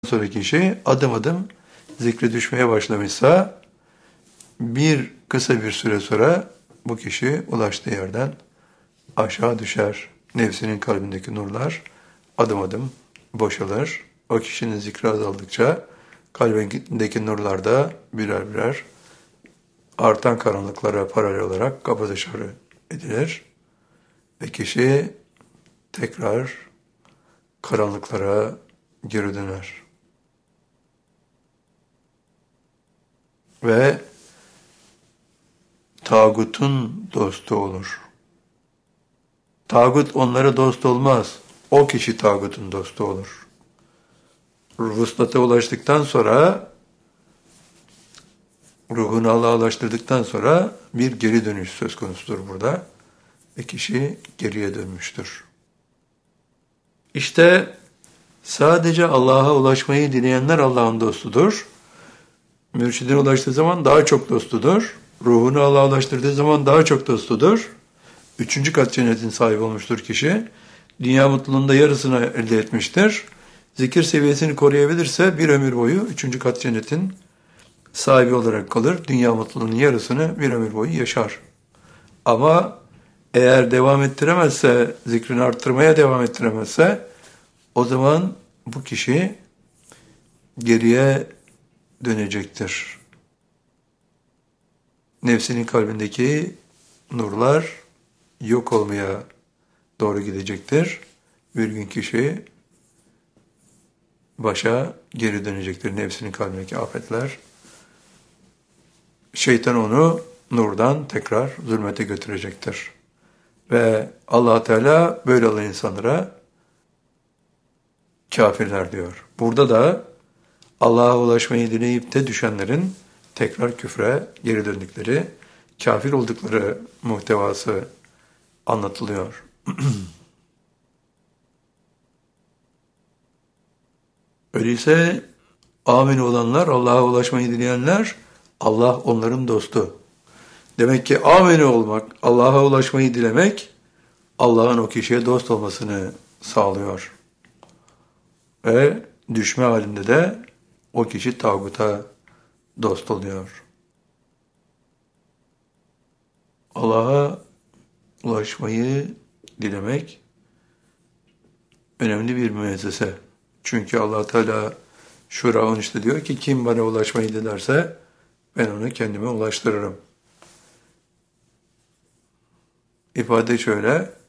sonraki kişi adım adım zikre düşmeye başlamışsa kısa bir süre sonra bu kişi ulaştığı yerden aşağı düşer. Nefsinin kalbindeki nurlar adım adım boşalır. O kişinin zikri azaldıkça kalbindeki nurlar da birer birer artan karanlıklara paralel olarak kapı dışarı edilir. Ve kişi tekrar karanlıklara geri döner. Ve tağutun dostu olur. Tağut onlara dost olmaz. O kişi tağutun dostu olur. Vuslata ulaştıktan sonra, ruhunu Allah'a ulaştırdıktan sonra bir geri dönüş söz konusudur burada. Ve kişi geriye dönmüştür. İşte sadece Allah'a ulaşmayı dileyenler Allah'ın dostudur. Mürşidine ulaştığı zaman daha çok dostudur. Ruhunu Allah'a ulaştırdığı zaman daha çok dostudur. 3. kat cennetin sahibi olmuştur kişi. Dünya mutluluğunda yarısını elde etmiştir. Zikir seviyesini koruyabilirse bir ömür boyu 3. kat cennetin sahibi olarak kalır. Dünya mutluluğunun yarısını bir ömür boyu yaşar. Ama eğer devam ettiremezse, zikrini arttırmaya devam ettiremezse, o zaman bu kişi geriye dönecektir. Nefsinin kalbindeki nurlar yok olmaya doğru gidecektir. Bir gün kişi başa geri dönecektir. Nefsinin kalbindeki afetler. Şeytan onu nurdan tekrar zulmete götürecektir. Ve Allah Teala böyle olan insanlara kafirler diyor. Burada da Allah'a ulaşmayı dileyip de düşenlerin tekrar küfre geri döndükleri, kafir oldukları muhtevası anlatılıyor. Öyleyse amin olanlar, Allah'a ulaşmayı dileyenler, Allah onların dostu. Demek ki amin olmak, Allah'a ulaşmayı dilemek, Allah'ın o kişiye dost olmasını sağlıyor. Ve düşme halinde de o kişi tağuta dost oluyor. Allah'a ulaşmayı dilemek önemli bir müessese. Çünkü Allah Teala Şura 13'te diyor ki kim bana ulaşmayı dilerse ben onu kendime ulaştırırım. İfade şöyle: